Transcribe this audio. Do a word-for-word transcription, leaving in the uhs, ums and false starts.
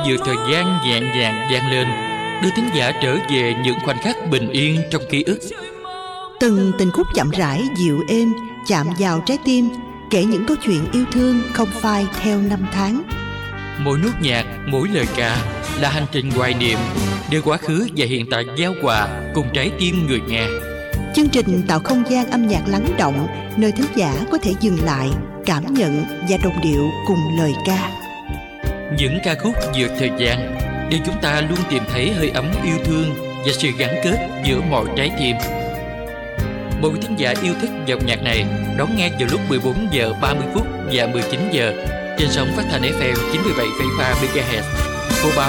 vượt thời gian nhẹ nhàng vang lên, đưa thính giả trở về những khoảnh khắc bình yên trong ký ức. Từng tình khúc chậm rãi dịu êm chạm vào trái tim, kể những câu chuyện yêu thương không phai theo năm tháng. Mỗi nốt nhạc, mỗi lời ca là hành trình hoài niệm, đưa quá khứ và hiện tại giao hòa cùng trái tim người nghe. Chương trình tạo không gian âm nhạc lắng động, nơi thính giả có thể dừng lại, cảm nhận và đồng điệu cùng lời ca. Những ca khúc vượt thời gian để chúng ta luôn tìm thấy hơi ấm yêu thương và sự gắn kết giữa mọi trái tim. Mỗi thính giả yêu thích dòng nhạc này đón nghe vào lúc mười bốn giờ ba mươi phút và mười chín giờ trên sóng phát thanh ép em chín mươi bảy phẩy ba MHz của báo